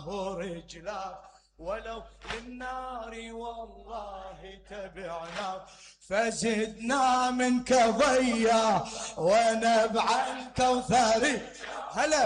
رجلاه، ولو للنار والله تبعنا، فزدنا منك ضيا ونبع الكوثر. هلا